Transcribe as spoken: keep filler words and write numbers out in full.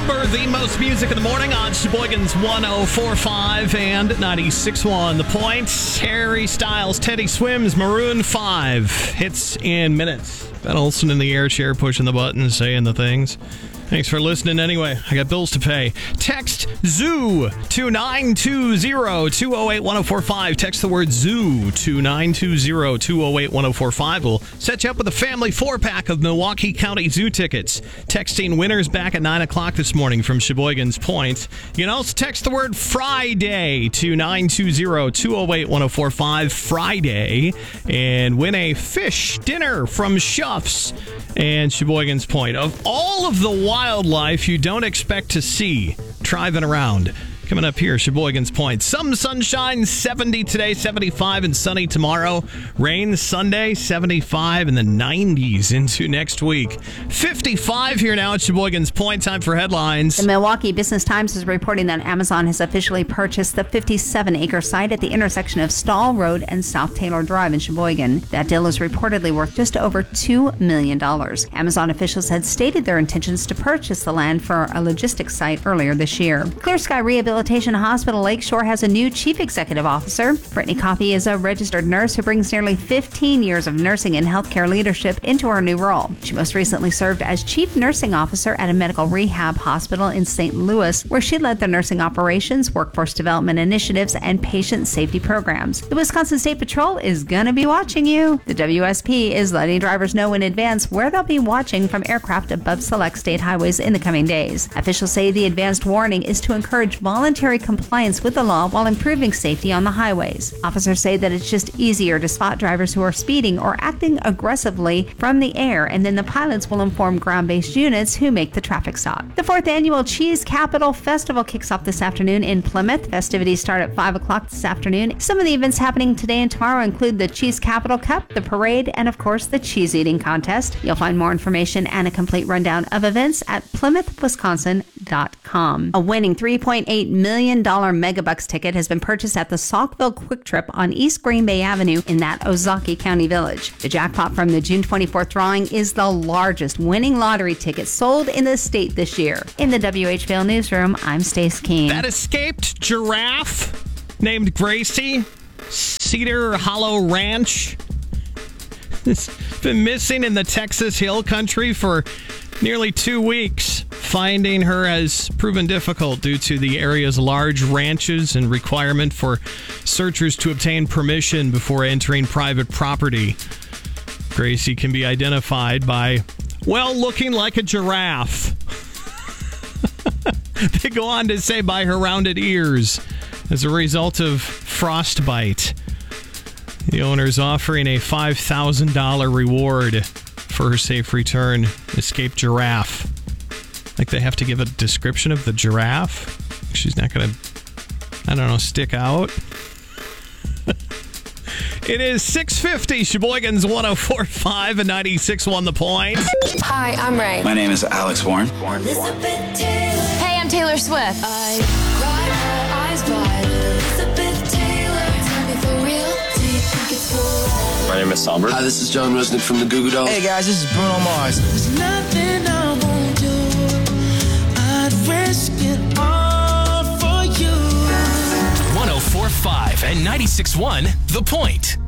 Number, the most music in the morning on Sheboygan's one oh four point five and ninety-six point one. The Point, Harry Styles, Teddy Swims, Maroon five. Hits in minutes. Ben Olsen in the air chair pushing the buttons, saying the things. Thanks for listening anyway. I got bills to pay. Text ZOO to nine two zero, two oh eight, one oh four five. Text the word ZOO to nine two zero, two oh eight, one oh four five. We'll set you up with a family four-pack of Milwaukee County Zoo tickets. Texting winners back at nine o'clock this morning from Sheboygan's Point. You can also text the word Friday to nine two zero, two oh eight, one oh four five. Friday. And win a fish dinner from Schuff's and Sheboygan's Point. Of all of the wildlife you don't expect to see driving around. Coming up here, Sheboygan's Point. Some sunshine, seventy today, seventy-five, and sunny tomorrow. Rain Sunday, seventy-five, in the nineties into next week. fifty-five here now at Sheboygan's Point. Time for headlines. The Milwaukee Business Times is reporting that Amazon has officially purchased the fifty-seven acre site at the intersection of Stall Road and South Taylor Drive in Sheboygan. That deal is reportedly worth just over two million dollars. Amazon officials had stated their intentions to purchase the land for a logistics site earlier this year. Clear Sky Rehabilitation Hospital Lakeshore has a new chief executive officer. Brittany Coffey is a registered nurse who brings nearly fifteen years of nursing and healthcare leadership into her new role. She most recently served as chief nursing officer at a medical rehab hospital in Saint Louis, where she led the nursing operations, workforce development initiatives, and patient safety programs. The Wisconsin State Patrol is gonna be watching you. The W S P is letting drivers know in advance where they'll be watching from aircraft above select state highways in the coming days. Officials say the advanced warning is to encourage voluntary compliance with the law while improving safety on the highways. Officers say that it's just easier to spot drivers who are speeding or acting aggressively from the air, and then the pilots will inform ground-based units who make the traffic stop. The fourth annual Cheese Capital Festival kicks off this afternoon in Plymouth. Festivities start at five o'clock this afternoon. Some of the events happening today and tomorrow include the Cheese Capital Cup, the parade, and of course the cheese eating contest. You'll find more information and a complete rundown of events at plymouth wisconsin dot com. A winning three point eight million dollars Megabucks ticket has been purchased at the Saukville Quick Trip on East Green Bay Avenue in that Ozaukee County village. The jackpot from the June twenty-fourth drawing is the largest winning lottery ticket sold in the state this year. In the W H V L newsroom, I'm Stace King. That escaped giraffe named Gracie, Cedar Hollow Ranch, has been missing in the Texas Hill Country for nearly two weeks. Finding her has proven difficult due to the area's large ranches and requirement for searchers to obtain permission before entering private property. Gracie can be identified by, well, looking like a giraffe. They go on to say by her rounded ears as a result of frostbite. The owner's offering a five thousand dollars reward for her safe return. Escaped giraffe. Like they have to give a description of the giraffe. She's not going to, I don't know, stick out. It is six fifty, Sheboygan's one oh four point five and ninety-six point one The Point. Hi, I'm Ray. My name is Alex Warren. Hey, I'm Taylor Swift. I cry my eyes wide. Elizabeth Taylor. Tell me for real. Do you think it's cool? My name is Somber. Hi, this is John Resnick from the Goo Goo Dolls. Hey guys, this is Bruno Mars. There's nothing I won't do. I'd risk it all for you. one oh four point five and ninety-six point one The Point.